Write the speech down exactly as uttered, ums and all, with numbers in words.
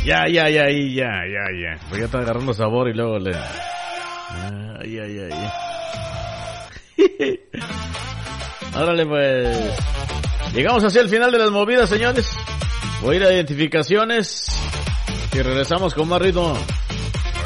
Ya, ya, ya, ya, ya, ya. Pues ya está agarrando sabor y luego le... Ay, ay, ay. Órale, pues. Llegamos hacia el final de las movidas, señores. Voy a ir a identificaciones y regresamos con más ritmo.